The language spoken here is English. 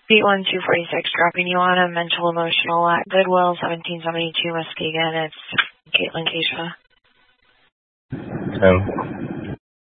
Beat 1246, dropping you on a mental emotional at Goodwill, 1772 Muskegon. It's Caitlin Keisha. 10.